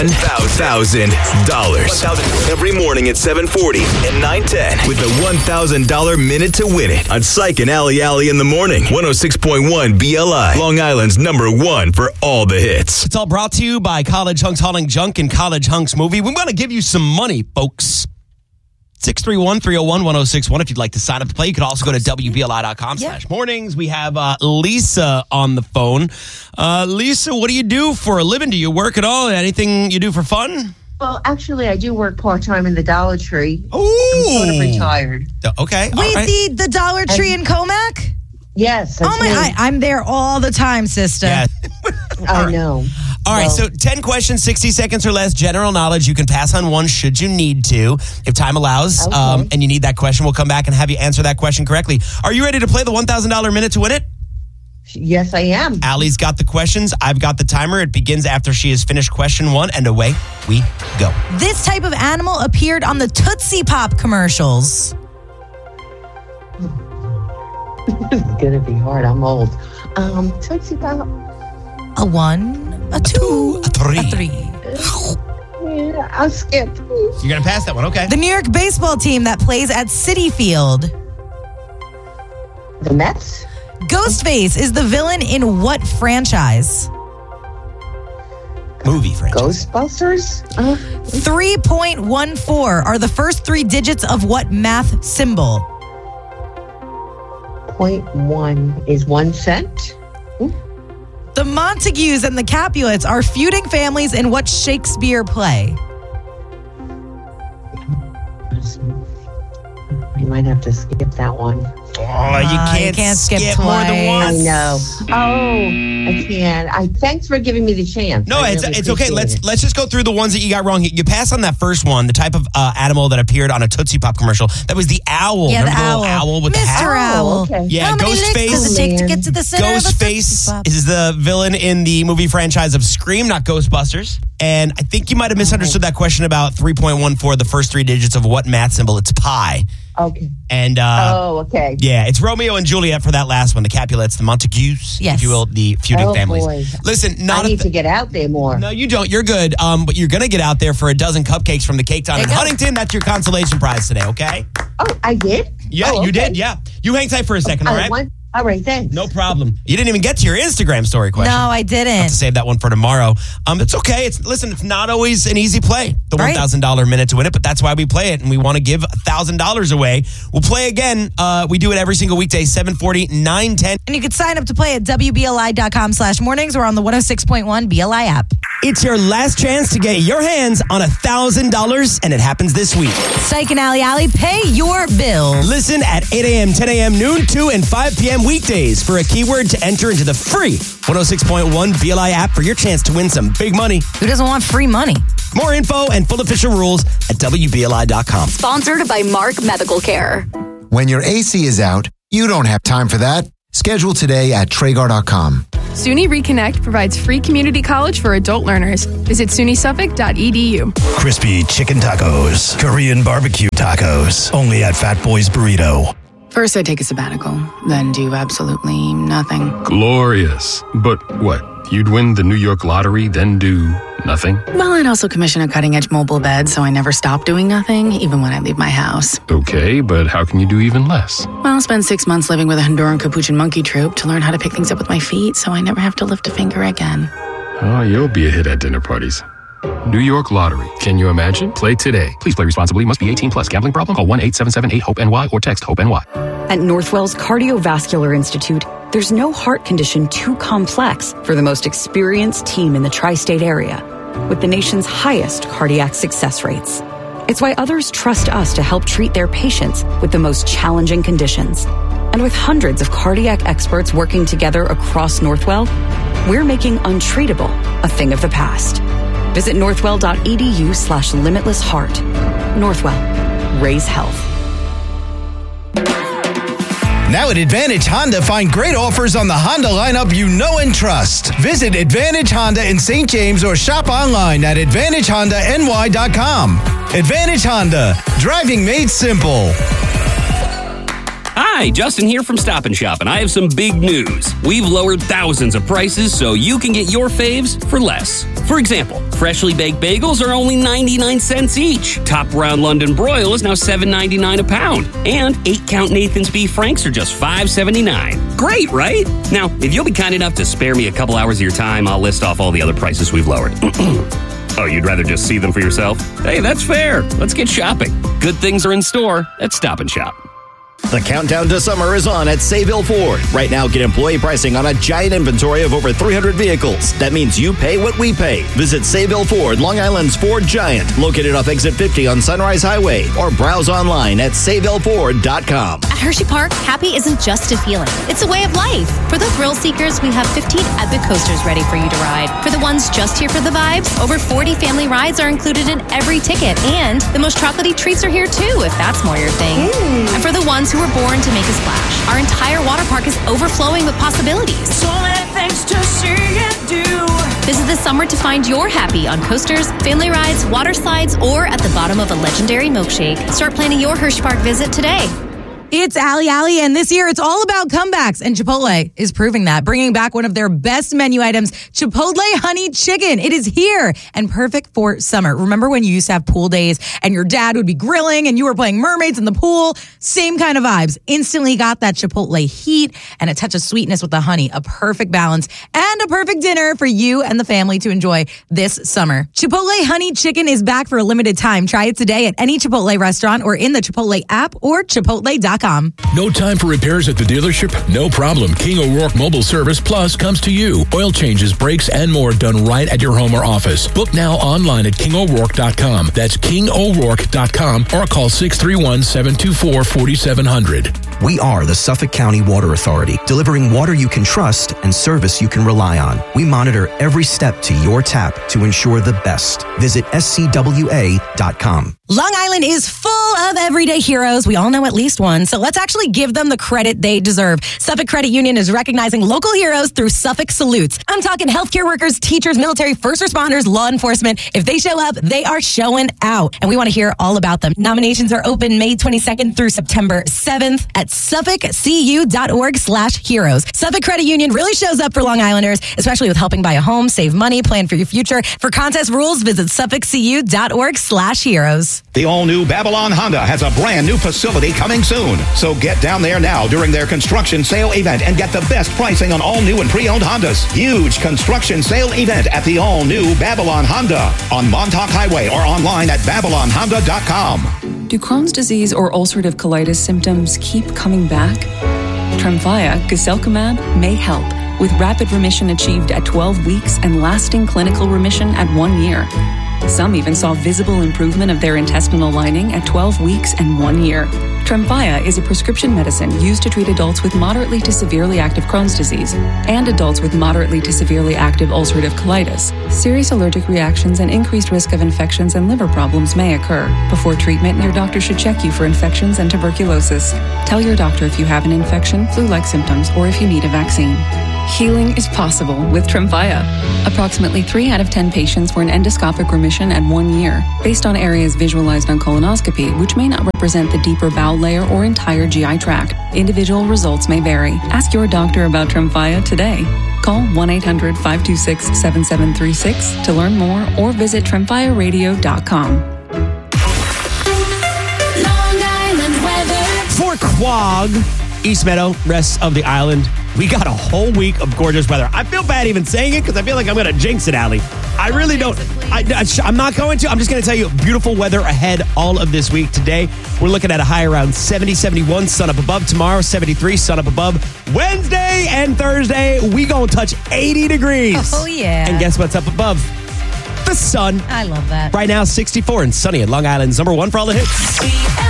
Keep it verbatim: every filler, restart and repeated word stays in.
one thousand dollars. Every morning at seven forty and nine ten with the one thousand dollars Minute to Win It on Psych and Alley Alley in the morning. one oh six point one B L I, Long Island's number one for all the hits. It's all brought to you by College Hunks Hauling Junk and College Hunks Movie. We want to give you some money, folks. six three one, three oh one, one oh six one if you'd like to sign up to play. You could also go to W B L I dot com Yeah. slash mornings. We have uh, Lisa on the phone. Uh, Lisa, what do you do for a living? Do you work at all? Anything you do for fun? Well, actually, I do work part-time in the Dollar Tree. Ooh. I'm sort of retired. Okay. all Wait, right. the, the Dollar Tree in Comac? Yes. Oh, my, I, I'm there all the time, sister. Yeah. I know. All right, Well- so ten questions, sixty seconds or less, general knowledge. You can pass on one should you need to, if time allows, Okay. um, and you need that question. We'll come back and have you answer that question correctly. Are you ready to play the one thousand dollars Minute to Win It? Yes, I am. Allie's got the questions. I've got the timer. It begins after she has finished question one, and away we go. This type of animal appeared on the Tootsie Pop commercials. This is going to be hard. I'm old. Um, Tootsie Pop. A one, a two, a three. a three. Yeah, I'll skip. You're going to pass that one, okay. The New York baseball team that plays at Citi Field. The Mets? Ghostface is the villain in what franchise? Movie franchise. Ghostbusters? Uh, three point one four are the first three digits of what math symbol? point one is one cent. The Montagues and the Capulets are feuding families in what Shakespeare play? You might have to skip that one. Oh, you Uh, can't, you can't skip more than twice. one. I know. Oh, I can. I thanks for giving me the chance. No, I it's really it's okay. appreciate Let's it. let's just go through the ones that you got wrong. You pass on that first one, the type of uh, animal that appeared on a Tootsie Pop commercial. That was the owl. Yeah, the Remember owl. little owl with the Mister hat? Owl. Oh, okay. Yeah, How many licks Ghostface. does it take to get to the center of a Tootsie Ghostface Pop? is the villain in the movie franchise of Scream, not Ghostbusters. And I think you might have misunderstood that question about three point one four, the first three digits of what math symbol. It's pi. Okay. And uh, oh, okay. yeah, it's Romeo and Juliet for that last one. The Capulets, the Montagues, Yes. if you will, the feuding Oh, families. boy. Listen, not I a need th- to get out there more. No, you don't. You're good. Um, but you're going to get out there for a dozen cupcakes from the Cake Town There in you go. Huntington. That's your consolation prize today, okay? Oh, I did? Yeah, Oh, you okay. did. Yeah. You hang tight for a second, all I right? want- all right, thanks. No problem. You didn't even get to your Instagram story question. No, I Have didn't. to save that one for tomorrow. Um, it's okay. It's listen. It's not always an easy play. The Right. one thousand dollars Minute to Win It, but that's why we play it, and we want to give a thousand dollars away. We'll play again. Uh, we do it every single weekday, seven forty, nine ten. And you can sign up to play at W B L I dot com slash mornings or on the one oh six point one B L I app. It's your last chance to get your hands on a thousand dollars, and it happens this week. Psych and Alley Alley, pay your bills. Listen at eight a.m., ten a.m., noon, two, and five p.m. weekdays for a keyword to enter into the free one oh six point one B L I app for your chance to win some big money. Who doesn't want free money? More info and full official rules at W B L I dot com. Sponsored by Mark Medical Care. When your A C is out, you don't have time for that. Schedule today at Traeger dot com. SUNY Reconnect provides free community college for adult learners. Visit S U N Y Suffolk dot E D U. Crispy chicken tacos, Korean barbecue tacos, only at Fat Boy's Burrito. First, I take a sabbatical, then do absolutely nothing. Glorious. But what? You'd win the New York lottery, then do nothing? Well, I'd also commission a cutting-edge mobile bed, so I never stop doing nothing, even when I leave my house. Okay, but how can you do even less? Well, I'll spend six months living with a Honduran Capuchin monkey troupe to learn how to pick things up with my feet, so I never have to lift a finger again. Oh, you'll be a hit at dinner parties. New York Lottery. Can you imagine? Play today. Please play responsibly. Must be eighteen plus. Gambling problem? Call one eight seven seven eight hope N Y or text HOPE-N Y. At Northwell's Cardiovascular Institute, there's no heart condition too complex for the most experienced team in the tri-state area, with the nation's highest cardiac success rates. It's why others trust us to help treat their patients with the most challenging conditions. And with hundreds of cardiac experts working together across Northwell, we're making untreatable a thing of the past. Visit northwell.edu slash limitless heart. Northwell. Raise health. Now at Advantage Honda, find great offers on the Honda lineup you know and trust. Visit Advantage Honda in Saint James or shop online at advantage honda n y dot com. Advantage Honda, driving made simple. Hi, Justin here from Stop and Shop, and I have some big news. We've lowered thousands of prices so you can get your faves for less. For example, freshly baked bagels are only ninety-nine cents each. Top Round London Broil is now seven ninety-nine a pound. And eight count Nathan's Beef Franks are just five seventy-nine. Great, right? Now, if you'll be kind enough to spare me a couple hours of your time, I'll list off all the other prices we've lowered. Oh, you'd rather just see them for yourself? Hey, that's fair. Let's get shopping. Good things are in store at Stop and Shop. The countdown to summer is on at Sayville Ford. Right now, get employee pricing on a giant inventory of over three hundred vehicles. That means you pay what we pay. Visit Sayville Ford, Long Island's Ford Giant, located off Exit fifty on Sunrise Highway, or browse online at sayville ford dot com. At Hershey Park, happy isn't just a feeling. It's a way of life. For the thrill seekers, we have fifteen epic coasters ready for you to ride. For the ones just here for the vibes, over forty family rides are included in every ticket. And the most chocolatey treats are here too, if that's more your thing. Ooh. And for the ones who were born to make a splash, our entire water park is overflowing with possibilities. So many things to see and do. Visit this summer to find your happy on coasters, family rides, water slides, or at the bottom of a legendary milkshake. Start planning your Hershey Park visit today. It's Ali Ali, and this year it's all about comebacks, and Chipotle is proving that, bringing back one of their best menu items, Chipotle Honey Chicken. It is here and perfect for summer. Remember when you used to have pool days and your dad would be grilling and you were playing mermaids in the pool? Same kind of vibes. Instantly got that Chipotle heat and a touch of sweetness with the honey, a perfect balance and a perfect dinner for you and the family to enjoy this summer. Chipotle Honey Chicken is back for a limited time. Try it today at any Chipotle restaurant or in the Chipotle app or chipotle dot com. No time for repairs at the dealership? No problem. King O'Rourke Mobile Service Plus comes to you. Oil changes, brakes, and more done right at your home or office. Book now online at king o'rourke dot com. That's king o'rourke dot com or call six three one, seven two four, four seven zero zero. We are the Suffolk County Water Authority, delivering water you can trust and service you can rely on. We monitor every step to your tap to ensure the best. Visit S C W A dot com. Long Island is full of everyday heroes. We all know at least one, so let's actually give them the credit they deserve. Suffolk Credit Union is recognizing local heroes through Suffolk Salutes. I'm talking healthcare workers, teachers, military, first responders, law enforcement. If they show up, they are showing out, and we want to hear all about them. Nominations are open May twenty-second through September seventh at suffolk c u dot org slash heroes. Suffolk Credit Union really shows up for Long Islanders, especially with helping buy a home, save money, plan for your future. For contest rules, visit suffolk c u dot org slash heroes. The all-new Babylon Honda has a brand new facility coming soon. So get down there now during their construction sale event and get the best pricing on all new and pre-owned Hondas. Huge construction sale event at the all-new Babylon Honda on Montauk Highway or online at babylon honda dot com. Do Crohn's disease or ulcerative colitis symptoms keep coming back? Tremfya, guselkumab, may help, with rapid remission achieved at twelve weeks and lasting clinical remission at one year. Some even saw visible improvement of their intestinal lining at twelve weeks and one year. Tremfya is a prescription medicine used to treat adults with moderately to severely active Crohn's disease and adults with moderately to severely active ulcerative colitis. Serious allergic reactions and increased risk of infections and liver problems may occur. Before treatment, your doctor should check you for infections and tuberculosis. Tell your doctor if you have an infection, flu-like symptoms, or if you need a vaccine. Healing is possible with Tremfya. Approximately three out of ten patients were in endoscopic remission at one year, based on areas visualized on colonoscopy, which may not represent the deeper bowel layer or entire G I tract. Individual results may vary. Ask your doctor about Tremfya today. Call one eight hundred, five two six, seven seven three six to learn more or visit tremfya radio dot com. Long Island weather. For Quogue, East Meadow, rest of the island, we got a whole week of gorgeous weather. I feel bad even saying it because I feel like I'm going to jinx it, Allie. I really don't. I, I'm not going to. I'm just going to tell you beautiful weather ahead all of this week. Today, we're looking at a high around seventy, seventy-one, sun up above. Tomorrow, seventy-three, sun up above. Wednesday and Thursday, we going to touch eighty degrees. Oh, yeah. And guess what's up above? The sun. I love that. Right now, sixty-four and sunny at Long Island's number one for all the hits.